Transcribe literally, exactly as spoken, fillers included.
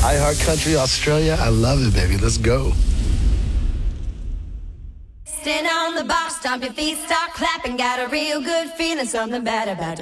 iHeart Country Australia, I love it, baby. Let's go. Stand on the box, stomp your feet, start clapping. Got a real good feeling, something bad about to